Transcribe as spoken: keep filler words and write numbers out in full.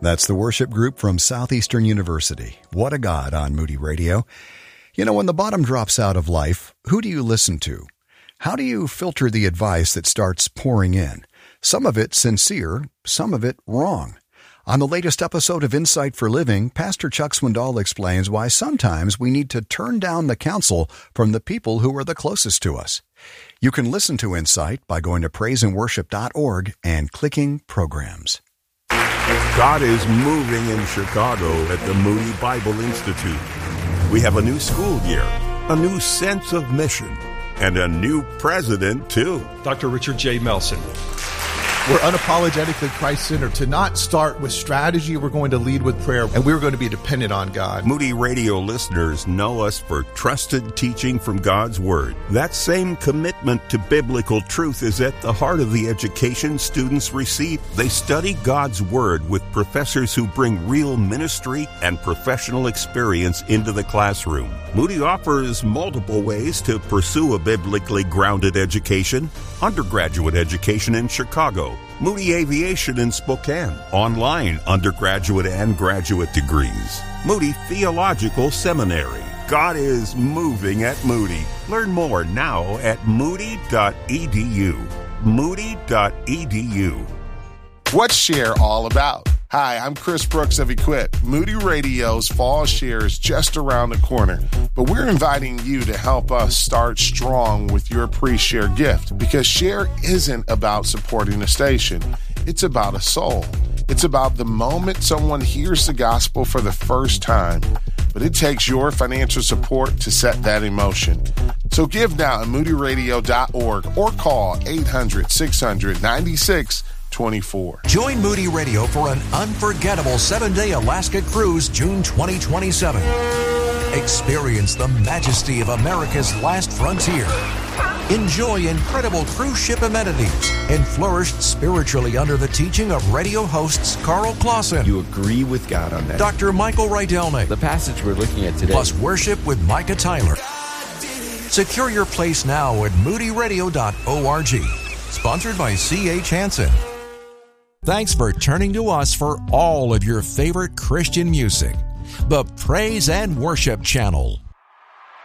That's the worship group from Southeastern University. What a God on Moody Radio. You know, when the bottom drops out of life, who do you listen to? How do you filter the advice that starts pouring in? Some of it sincere, some of it wrong. On the latest episode of Insight for Living, Pastor Chuck Swindoll explains why sometimes we need to turn down the counsel from the people who are the closest to us. You can listen to Insight by going to praise and worship dot org and clicking Programs. God is moving in Chicago at the Moody Bible Institute. We have a new school year, a new sense of mission, and a new president, too. Doctor Richard J. Melson. We're unapologetically Christ-centered. To not start with strategy, we're going to lead with prayer, and we're going to be dependent on God. Moody Radio listeners know us for trusted teaching from God's Word. That same commitment to biblical truth is at the heart of the education students receive. They study God's Word with professors who bring real ministry and professional experience into the classroom. Moody offers multiple ways to pursue a biblically grounded education. Undergraduate education in Chicago, Moody Aviation in Spokane, online undergraduate and graduate degrees, Moody Theological Seminary. God is moving at Moody. Learn more now at moody dot e d u. moody dot e d u. What's Share all about? Hi, I'm Chris Brooks of Equip. Moody Radio's Fall Share is just around the corner, but we're inviting you to help us start strong with your pre-share gift, because Share isn't about supporting a station. It's about a soul. It's about the moment someone hears the gospel for the first time, but it takes your financial support to set that in motion. So give now at moody radio dot org or call eight hundred, six hundred, ninety-six twenty-four. Join Moody Radio for an unforgettable seven-day Alaska cruise June twenty twenty-seven. Experience the majesty of America's last frontier. Enjoy incredible cruise ship amenities and flourish spiritually under the teaching of radio hosts Carl Clausen. You agree with God on that. Doctor Michael Rydelnik. The passage we're looking at today. Plus worship with Micah Tyler. Secure your place now at moody radio dot org. Sponsored by C H Hansen. Thanks for turning to us for all of your favorite Christian music. The Praise and Worship Channel.